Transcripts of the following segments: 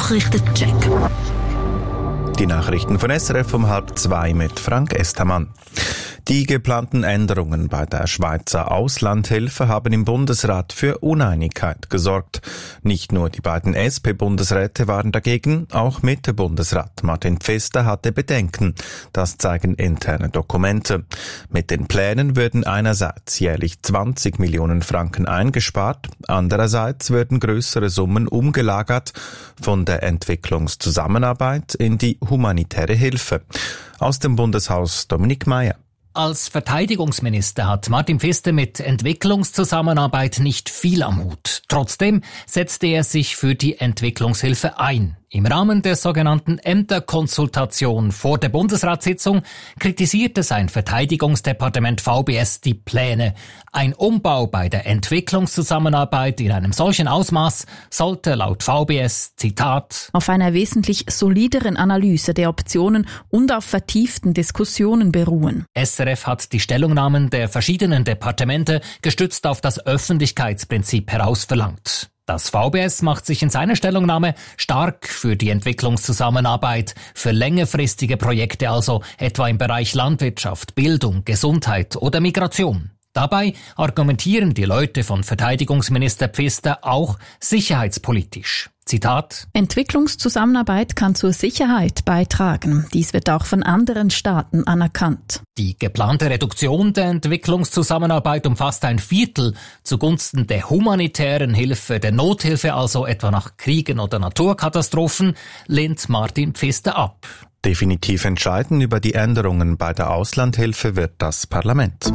Nachrichtencheck. Die Nachrichten von SRF um 1:30 mit Frank Estermann. Die geplanten Änderungen bei der Schweizer Auslandhilfe haben im Bundesrat für Uneinigkeit gesorgt. Nicht nur die beiden SP-Bundesräte waren dagegen, auch Mitte-Bundesrat Martin Pfister hatte Bedenken. Das zeigen interne Dokumente. Mit den Plänen würden einerseits jährlich 20 Millionen Franken eingespart, andererseits würden größere Summen umgelagert von der Entwicklungszusammenarbeit in die humanitäre Hilfe. Aus dem Bundeshaus Dominik Meyer. Als Verteidigungsminister hat Martin Pfister mit Entwicklungszusammenarbeit nicht viel am Hut. Trotzdem setzte er sich für die Entwicklungshilfe ein. Im Rahmen der sogenannten Ämterkonsultation vor der Bundesratssitzung kritisierte sein Verteidigungsdepartement VBS die Pläne. Ein Umbau bei der Entwicklungszusammenarbeit in einem solchen Ausmaß sollte laut VBS, Zitat, auf einer wesentlich solideren Analyse der Optionen und auf vertieften Diskussionen beruhen. SRF hat die Stellungnahmen der verschiedenen Departemente gestützt auf das Öffentlichkeitsprinzip herausverlangt. Das VBS macht sich in seiner Stellungnahme stark für die Entwicklungszusammenarbeit, für längerfristige Projekte, also etwa im Bereich Landwirtschaft, Bildung, Gesundheit oder Migration. Dabei argumentieren die Leute von Verteidigungsminister Pfister auch sicherheitspolitisch. Zitat: Entwicklungszusammenarbeit kann zur Sicherheit beitragen. Dies wird auch von anderen Staaten anerkannt. Die geplante Reduktion der Entwicklungszusammenarbeit umfasst 1/4 zugunsten der humanitären Hilfe, der Nothilfe, also etwa nach Kriegen oder Naturkatastrophen, lehnt Martin Pfister ab. Definitiv entscheiden über die Änderungen bei der Auslandhilfe wird das Parlament.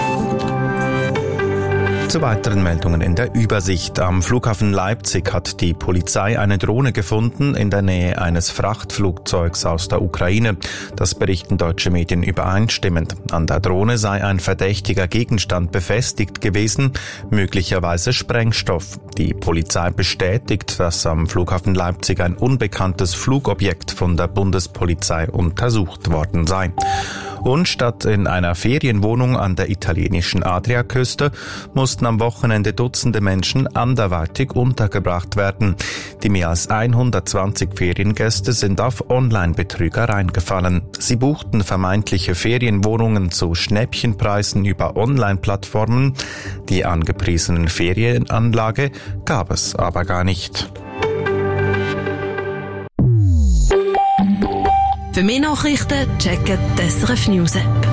Zu weiteren Meldungen in der Übersicht. Am Flughafen Leipzig hat die Polizei eine Drohne gefunden in der Nähe eines Frachtflugzeugs aus der Ukraine. Das berichten deutsche Medien übereinstimmend. An der Drohne sei ein verdächtiger Gegenstand befestigt gewesen, möglicherweise Sprengstoff. Die Polizei bestätigt, dass am Flughafen Leipzig ein unbekanntes Flugobjekt von der Bundespolizei untersucht worden sei. Und statt in einer Ferienwohnung an der italienischen Adriaküste mussten am Wochenende Dutzende Menschen anderweitig untergebracht werden. Die mehr als 120 Feriengäste sind auf Online-Betrüger reingefallen. Sie buchten vermeintliche Ferienwohnungen zu Schnäppchenpreisen über Online-Plattformen. Die angepriesenen Ferienanlage gab es aber gar nicht. Für mehr Nachrichten checken die SRF News App.